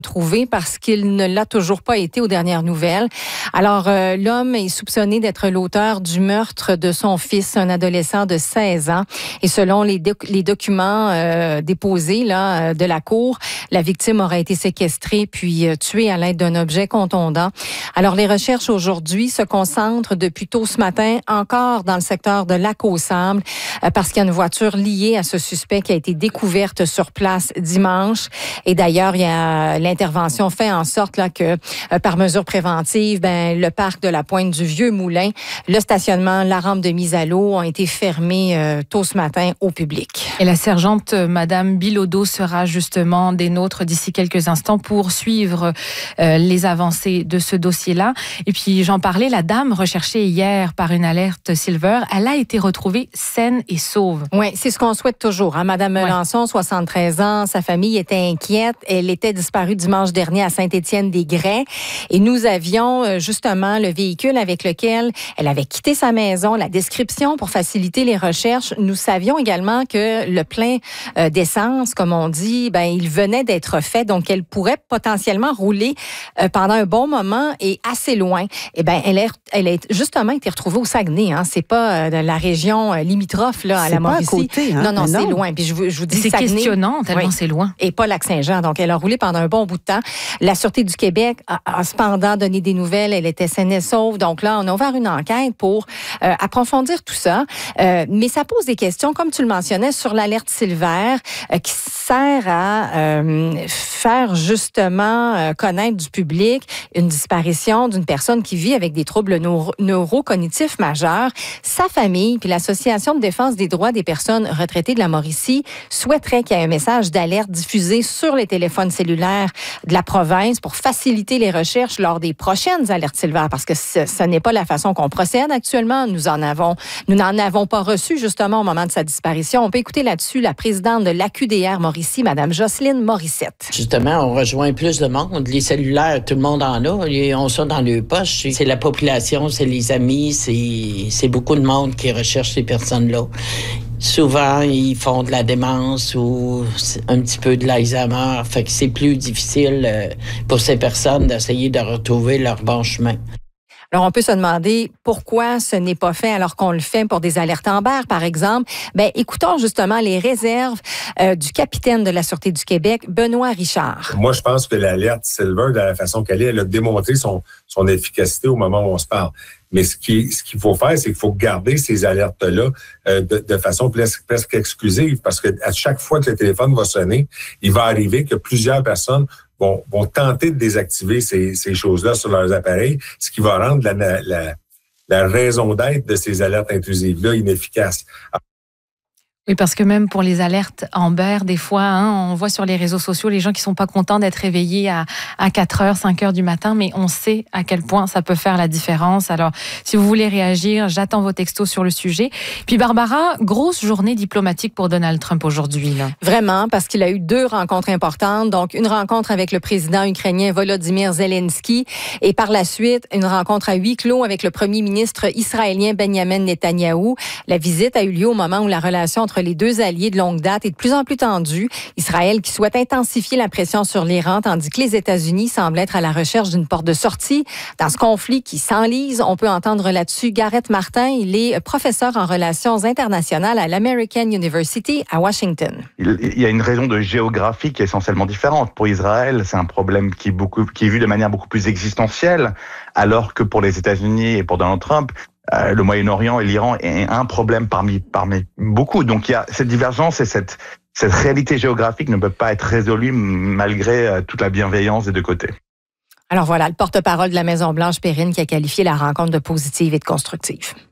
trouvé parce qu'il ne l'a toujours pas été aux dernières nouvelles. Alors, l'homme est soupçonné d'être l'auteur du meurtre de son fils, un adolescent de 16 ans. Et selon les documents déposés là de la cour, la victime aurait été séquestrée puis tuée à l'aide d'un objet contondant. Alors, les recherches aujourd'hui se concentrent depuis tôt ce matin encore dans le secteur de Lac-aux-Sables parce qu'il y a une voiture liée à ce suspect qui a été découverte sur place dimanche. Et d'ailleurs, il y a l'intervention fait en sorte là que par mesure préventive, le parc de la Pointe du Vieux-Moulin, le stationnement, la rampe de mise à l'eau ont été fermés tôt ce matin au public. Et la sergente Madame Bilodeau sera justement des nôtres d'ici quelques instants pour suivre les avancées de ce dossier-là. Et puis j'en parlais, la dame recherchée hier par une alerte Silver, elle a été retrouvée saine et sauve. Oui, c'est ce qu'on souhaite toujours. Hein? Madame Melançon, 73 ans, sa famille était inquiète. Elle était disparue dimanche dernier à Saint-Étienne-des-Grès. Et nous avions justement le véhicule avec lequel elle avait quitté sa maison, la description pour faciliter les recherches. Nous savions également que le plein d'essence, comme on dit, il venait d'être fait. Donc, elle pourrait potentiellement rouler pendant un bon moment et assez loin. Eh bien, elle a justement été retrouvée au Saguenay. Hein. C'est pas la région limitrophe là, à la Mauricie. C'est pas à côté. Hein? Non, c'est loin. Puis je vous dis c'est Saguenay, questionnant tellement c'est loin. Et pas Lac-Saint-Jean. Donc, elle a roulé pendant un bon bout de temps. La Sûreté du Québec a cependant donné des nouvelles. Elle était saine et sauve. Donc là, on a ouvert une enquête pour approfondir tout ça. Mais ça pose des questions, comme tu le mentionnais, sur l'alerte Silver, qui sert à faire justement connaître du public une disparition d'une personne qui vit avec des troubles neurocognitifs majeurs. Sa famille, puis l'Association de défense des droits des personnes retraitées de la Mauricie souhaiterait qu'il y ait un message d'alerte diffusé sur les téléphones cellulaires de la province pour faciliter les recherches lors des prochaines alertes Silver, parce que ce n'est pas la façon qu'on procède actuellement. Nous n'en avons pas reçu justement au moment de sa disparition. On peut écouter là-dessus la présidente de l'AQDR Mauricie, Mme Jocelyne Morissette. Justement, on rejoint plus de monde. Les cellulaires, tout le monde en a. Ils ont ça dans leur poche. C'est la population, c'est les amis, c'est beaucoup de monde qui recherche ces personnes-là. Souvent, ils font de la démence ou un petit peu de l'Alzheimer. Fait que c'est plus difficile pour ces personnes d'essayer de retrouver leur bon chemin. Alors, on peut se demander pourquoi ce n'est pas fait alors qu'on le fait pour des alertes Amber, par exemple. Écoutons justement les réserves du capitaine de la Sûreté du Québec, Benoît Richard. Moi, je pense que l'alerte Silver, de la façon qu'elle est, elle a démontré son efficacité au moment où on se parle. Mais ce qu'il faut faire, c'est qu'il faut garder ces alertes-là de façon presque exclusive, parce que à chaque fois que le téléphone va sonner, il va arriver que plusieurs personnes vont tenter de désactiver ces choses-là sur leurs appareils, ce qui va rendre la raison d'être de ces alertes intrusives-là inefficace. Oui, parce que même pour les alertes Amber, des fois, on voit sur les réseaux sociaux les gens qui sont pas contents d'être réveillés à 4h, 5h du matin, mais on sait à quel point ça peut faire la différence. Alors, si vous voulez réagir, j'attends vos textos sur le sujet. Puis Barbara, grosse journée diplomatique pour Donald Trump aujourd'hui, là. Vraiment, parce qu'il a eu 2 rencontres importantes. Donc, une rencontre avec le président ukrainien Volodymyr Zelensky et par la suite, une rencontre à huis clos avec le premier ministre israélien Benjamin Netanyahou. La visite a eu lieu au moment où la relation entre les 2 alliés de longue date est de plus en plus tendue. Israël qui souhaite intensifier la pression sur l'Iran, tandis que les États-Unis semblent être à la recherche d'une porte de sortie. Dans ce conflit qui s'enlise, on peut entendre là-dessus Gareth Martin. Il est professeur en relations internationales à l'American University à Washington. Il y a une raison de géographie qui est essentiellement différente. Pour Israël, c'est un problème qui est vu de manière beaucoup plus existentielle, alors que pour les États-Unis et pour Donald Trump, le Moyen-Orient et l'Iran est un problème parmi beaucoup. Donc il y a cette divergence et cette réalité géographique ne peut pas être résolue malgré toute la bienveillance des 2 côtés. Alors voilà, le porte-parole de la Maison-Blanche, Perrine, qui a qualifié la rencontre de positive et de constructive.